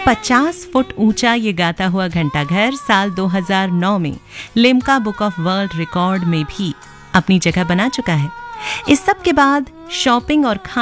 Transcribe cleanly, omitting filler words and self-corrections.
50 foot ऊंचा ये गाता हुआ घंटाघर साल 2009 में Limca book of world record में भी अपनी जगह बना चुका है। इस सब के बाद शॉपिंग और